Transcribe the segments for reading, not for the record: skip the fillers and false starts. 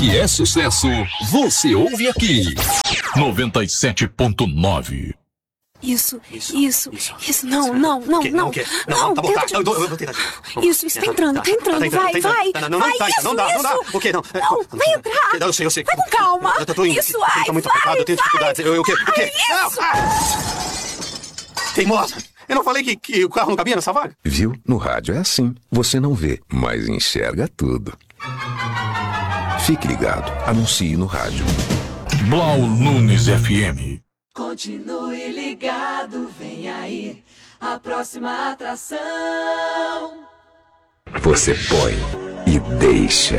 que é sucesso, você ouve aqui. 97.9. Isso. Não, tá bom, tá. Eu vou tentar de novo. Isso, tá entrando. Vai. Não dá. Ok, não. Não, vai entrar. Eu sei. Vai com calma. Eu tô indo. Isso, vai, Tá muito apertado, eu tenho dificuldades. O quê? Isso. Teimosa, eu não falei que o carro não cabia nessa vaga? Viu? No rádio é assim. Você não vê, mas enxerga tudo. Fique ligado. Anuncie no rádio. Blau Nunes FM. Continue ligado, vem aí a próxima atração. Você põe e deixa.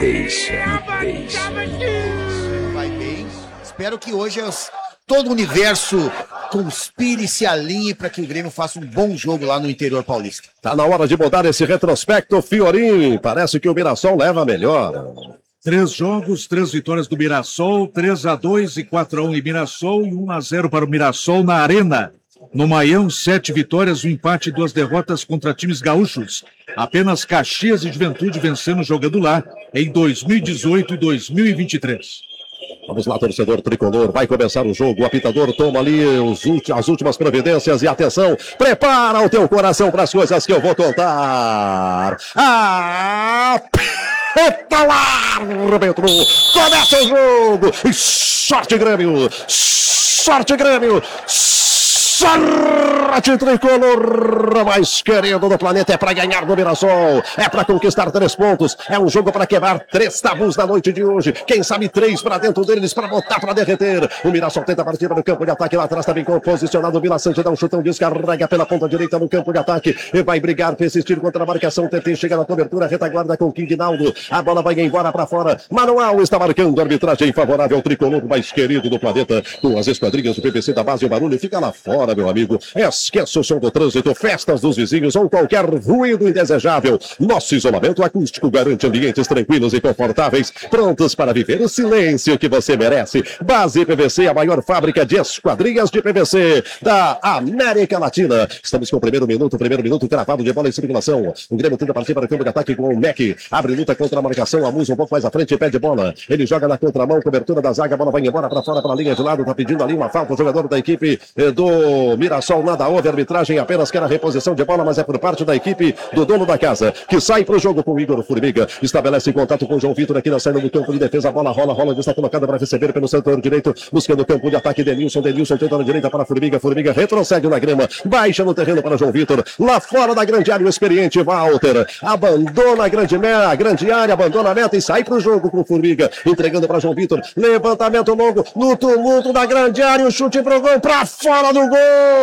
Vai bem. Espero que hoje todo o universo conspire e se alinhe para que o Grêmio faça um bom jogo lá no interior paulista. Tá na hora de mudar esse retrospecto, Fiorim. Parece que o Mirassol leva melhor. 3 jogos, 3 vitórias do Mirassol, 3-2 e 4-1 em Mirassol e 1-0 para o Mirassol na Arena. No Maião, 7 vitórias, 1 empate e 2 derrotas contra times gaúchos. Apenas Caxias e Juventude vencendo jogando lá em 2018 e 2023. Vamos lá, torcedor tricolor, vai começar o jogo, o apitador toma ali as últimas providências e atenção, prepara o teu coração para as coisas que eu vou contar. Eita lá, árbitro, começa o jogo, sorte Grêmio, sorte tricolor mais querido do planeta, é para ganhar no Mirassol, é para conquistar 3 pontos, é um jogo para quebrar 3 tabus na noite de hoje, quem sabe 3 para dentro deles, para botar para derreter. O Mirassol tenta partir para o campo de ataque, lá atrás está bem posicionado, o Vila Sante dá um chutão, descarrega pela ponta direita no campo de ataque, e vai brigar, persistir contra a marcação, TT chega na cobertura, retaguarda com o Quingnaldo, a bola vai embora para fora, Manuel está marcando, arbitragem favorável ao tricolor mais querido do planeta, com as esquadrinhas do PPC da base, o barulho fica lá fora, meu amigo, esqueça o som do trânsito, festas dos vizinhos ou qualquer ruído indesejável. Nosso isolamento acústico garante ambientes tranquilos e confortáveis, prontos para viver o silêncio que você merece. Base PVC, a maior fábrica de esquadrias de PVC da América Latina. Estamos com o primeiro minuto cravado de bola em circulação. O Grêmio tenta partir para o campo de ataque com o Mac. Abre luta contra a marcação, a Musa um pouco mais à frente e pede bola. Ele joga na contramão, cobertura da zaga, a bola vai embora para fora, para a linha de lado, tá pedindo ali uma falta, o jogador da equipe do Mirassol, nada houve, a arbitragem apenas quer a reposição de bola, mas é por parte da equipe do dono da casa, que sai para o jogo com o Igor Formiga, estabelece contato com o João Vitor aqui na saída do campo de defesa, a bola rola, está colocada para receber pelo setor direito, buscando o campo de ataque, Denilson tenta na direita para Formiga retrocede na grama, baixa no terreno para João Vitor, lá fora da grande área o experiente Walter, abandona a grande área, abandona a meta e sai para o jogo com o Formiga, entregando para João Vitor, levantamento longo, no tumulto da grande área, o chute pro gol, para fora do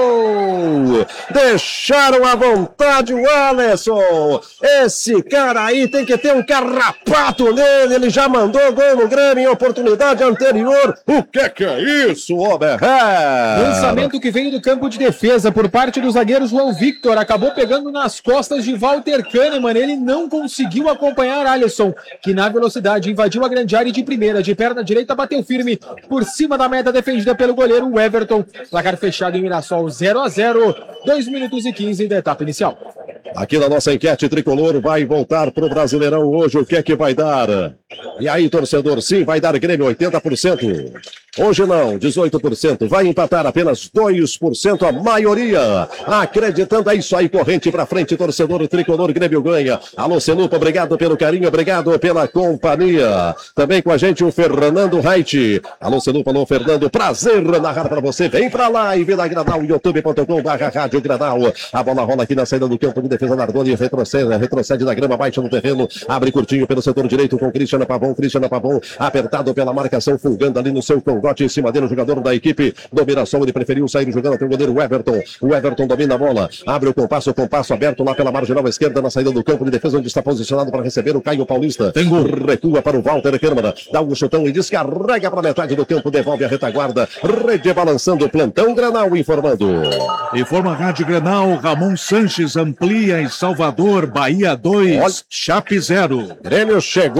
gol! Deixaram à vontade o Alisson. Esse cara aí tem que ter um carrapato nele. Ele já mandou gol no Grêmio em oportunidade anterior. O que é isso, Ober? Lançamento que veio do campo de defesa por parte do zagueiro João Victor. Acabou pegando nas costas de Walter Kahneman. Ele não conseguiu acompanhar Alisson, que na velocidade invadiu a grande área de primeira. De perna direita bateu firme por cima da meta defendida pelo goleiro Everton. Placar fechado em Mirassol 0-0. 2 minutos e 15 da etapa inicial. Aqui na nossa enquete tricolor, vai voltar pro Brasileirão hoje, o que é que vai dar? E aí, torcedor, sim, vai dar Grêmio 80%. Hoje não, 18%. Vai empatar apenas 2%, a maioria. Acreditando, é isso aí, corrente pra frente, torcedor tricolor, Grêmio ganha. Alô, Celupa, obrigado pelo carinho, obrigado pela companhia. Também com a gente o Fernando Reit. Alô, Celupa, alô, Fernando, prazer narrar pra você. Vem pra live da Granal, youtube.com/Rádio Granal. A bola rola aqui na saída do campo de defesa, Nardoni retrocede na grama, baixa no terreno, abre curtinho pelo setor direito com Cristiano Pavon, apertado pela marcação, fungando ali no seu congote em cima dele, o jogador da equipe do Mirassol, ele preferiu sair jogando até o goleiro Everton. O Everton domina a bola, abre o compasso aberto lá pela marginal esquerda na saída do campo de defesa, onde está posicionado para receber o Caio Paulista. Recua para o Walter Kahneman, dá um chutão e descarrega para metade do campo, devolve a retaguarda, rede balançando, plantão Granal informando. Informa a Rádio Granal, Ramon Sanches amplia em Salvador, Bahia 2, Chape 0. Grêmio chegou,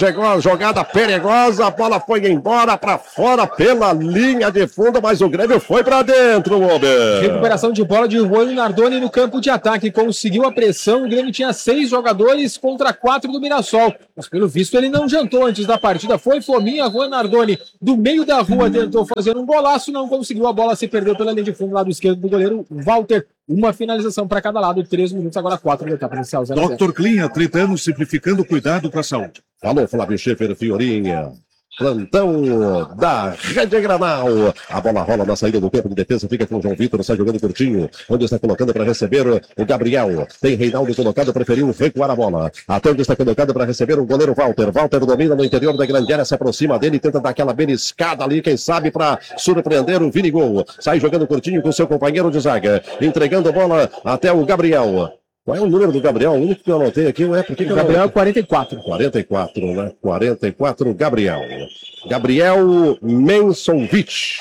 jogada perigosa, a bola foi embora para fora pela linha de fundo, mas o Grêmio foi para dentro, Robert. Recuperação de bola de Juan Nardoni no campo de ataque, conseguiu a pressão, o Grêmio tinha 6 jogadores contra 4 do Mirassol, mas pelo visto ele não jantou antes da partida, foi fominha, Juan Nardoni do meio da rua tentou fazer um golaço, não conseguiu, a bola se perdeu pela linha de fundo, lado esquerdo do goleiro Walter, uma finalização para cada lado, 3 minutos, agora 4 da etapa inicial. Dr. Clean, há 30 anos, simplificando o cuidado com a saúde. Falou Flávio Schiffer, Fiorinha. Plantão da Rede Granal. A bola rola na saída do campo de defesa, fica com o João Vitor, sai jogando curtinho, onde está colocando para receber o Gabriel. Tem Reinaldo colocado, preferiu recuar a bola. Até onde está colocado para receber o goleiro Walter. Walter domina no interior da grande área, se aproxima dele, tenta dar aquela beliscada ali, quem sabe para surpreender o Vinigol. Sai jogando curtinho com seu companheiro de zaga, entregando a bola até o Gabriel. Qual é o número do Gabriel? O único que eu anotei aqui não é porque o Gabriel é 44. 44, né? 44, Gabriel. Gabriel Mensovic.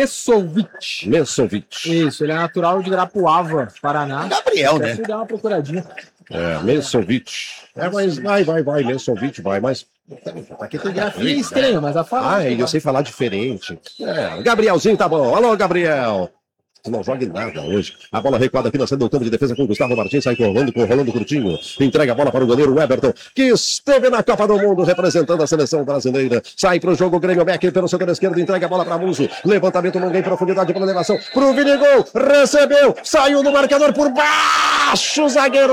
Isso, ele é natural de Grapuava, Paraná. Gabriel, né? Dá uma procuradinha. Mensovic. Mas vai, Mensovic vai, mas... Aqui tem grafia estranha, mas a fala... eu sei falar diferente. Gabrielzinho tá bom. Alô, Gabriel. Não joga em nada hoje. A bola recuada aqui na saída do campo de defesa com o Gustavo Martins. Sai rolando curtinho. Entrega a bola para o goleiro Everton, que esteve na Copa do Mundo representando a seleção brasileira. Sai para o jogo o Grêmio Beck pelo setor esquerdo. Entrega a bola para Muso. Levantamento longo em profundidade para elevação. Para o Vinigol. Recebeu. Saiu do marcador por baixo. O zagueiro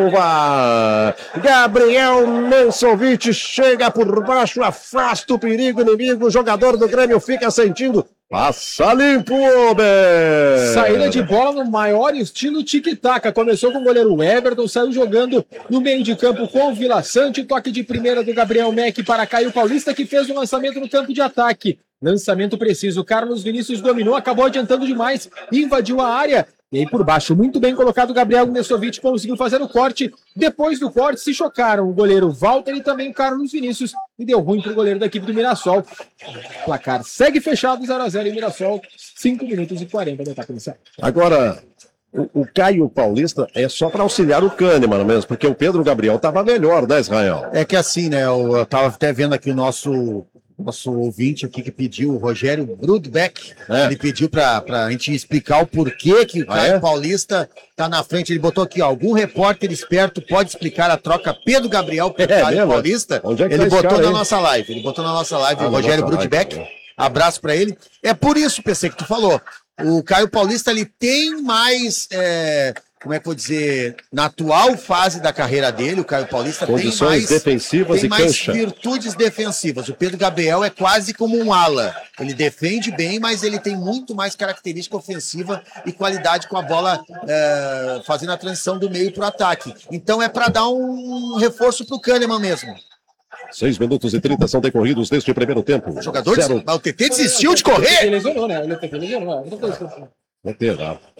salva. Gabriel Mensovic chega por baixo. Afasta o perigo inimigo. O jogador do Grêmio fica sentindo. Passa limpo, homem! Saída de bola no maior estilo tic-tac. Começou com o goleiro Everton, saiu jogando no meio de campo com o Vila Sante. Toque de primeira do Gabriel Meck para Caio Paulista, que fez o lançamento no campo de ataque. Lançamento preciso. Carlos Vinícius dominou, acabou adiantando demais, invadiu a área. E aí por baixo, muito bem colocado, Gabriel Mensovic conseguiu fazer o corte. Depois do corte, se chocaram o goleiro Walter e também o Carlos Vinícius. E deu ruim para o goleiro da equipe do Mirassol. O placar segue fechado, 0-0 em Mirassol, 5 minutos e 40 da etapa inicial. Agora, o Caio Paulista é só para auxiliar o Kahneman mesmo, porque o Pedro Gabriel estava melhor, né, Israel? É que assim, né, eu estava até vendo aqui o nosso ouvinte aqui que pediu, o Rogério Brudbeck, ele pediu pra gente explicar o porquê que o Caio Paulista tá na frente. Ele botou aqui, ó, algum repórter esperto pode explicar a troca Pedro Gabriel por Caio Paulista? Onde é que ele tá botou cara, na nossa live, o Rogério Brudbeck. Abraço pra ele. É por isso, PC, que tu falou. O Caio Paulista, ele tem mais... como é que eu vou dizer, na atual fase da carreira dele, o Caio Paulista condições defensivas tem e mais cancha. virtudes defensivas. O Pedro Gabriel é quase como um ala. Ele defende bem, mas ele tem muito mais característica ofensiva e qualidade com a bola fazendo a transição do meio para o ataque. Então é para dar um reforço para o Kahneman mesmo. 6 minutos e 30 são decorridos neste primeiro tempo. O jogador, o TT desistiu de correr. Ele lesionou, né? Ele lesionou. Vai ter,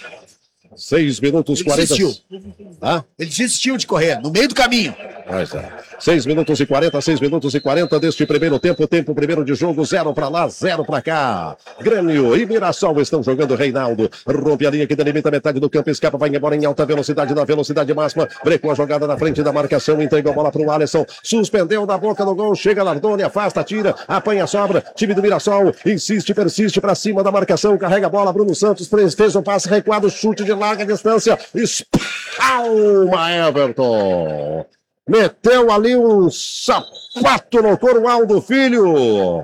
6 minutos e 40. Ele desistiu de correr, no meio do caminho. 6 minutos e 40 deste primeiro tempo. Tempo primeiro de jogo, 0 para lá, 0 para cá. Grêmio e Mirassol estão jogando. Reinaldo rompe a linha que delimita metade do campo, escapa, vai embora em alta velocidade, na velocidade máxima. Brecou a jogada na frente da marcação, entregou a bola para o Alisson, suspendeu na boca do gol, chega Nardoni, afasta, tira, apanha, sobra. Time do Mirassol insiste, persiste para cima da marcação, carrega a bola. Bruno Santos fez um passe recuado, chute de larga distância, espalma Everton. Meteu ali um sapato no Corualdo Filho.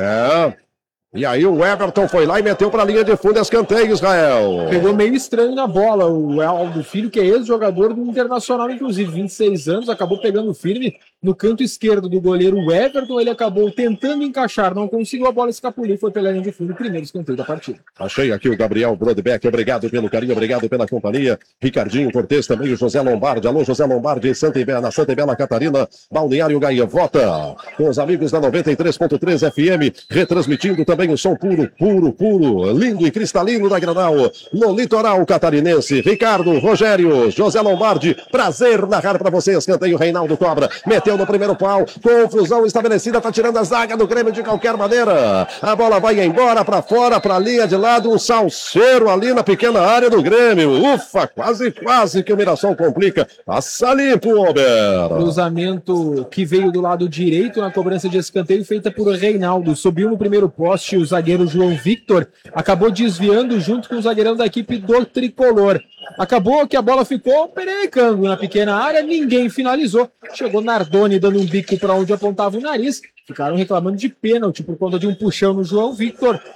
E aí o Everton foi lá e meteu para a linha de fundo, escanteio, Israel. Pegou meio estranho na bola o Aldo Filho, que é ex-jogador do Internacional, inclusive 26 anos, acabou pegando firme no canto esquerdo do goleiro Everton. Ele acabou tentando encaixar, não conseguiu, a bola escapuliu, foi pela linha de fundo, o primeiro escanteio da partida. Achei aqui o Gabriel Brodbeck, obrigado pelo carinho, obrigado pela companhia. Ricardinho Cortez também, o José Lombardi. Alô, José Lombardi, na Santa e Bela Catarina, Balneário Gaivota, com os amigos da 93.3 FM, retransmitindo também o som puro, lindo e cristalino da Granal, no litoral catarinense. Ricardo, Rogério, José Lombardi, prazer narrar para vocês. Escanteio, Reinaldo cobra, meteu bateu no primeiro pau, confusão estabelecida, tá tirando a zaga do Grêmio de qualquer maneira. A bola vai embora para fora, para a linha de lado, um salseiro ali na pequena área do Grêmio. Ufa, quase que o Mirassol complica. Passa limpo, Robert. Cruzamento que veio do lado direito na cobrança de escanteio feita por Reinaldo. Subiu no primeiro poste, o zagueiro João Victor acabou desviando junto com o zagueirão da equipe do Tricolor. Acabou que a bola ficou pererecando na pequena área, ninguém finalizou. Chegou Nardoni dando um bico para onde apontava o nariz. Ficaram reclamando de pênalti por conta de um puxão no João Victor.